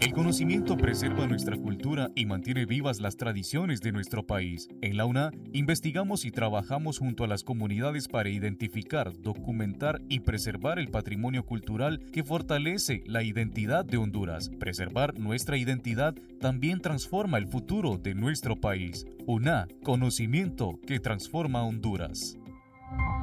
El conocimiento preserva nuestra cultura y mantiene vivas las tradiciones de nuestro país. En la UNA, investigamos y trabajamos junto a las comunidades para identificar, documentar y preservar el patrimonio cultural que fortalece la identidad de Honduras. Preservar nuestra identidad también transforma el futuro de nuestro país. UNA, conocimiento que transforma Honduras.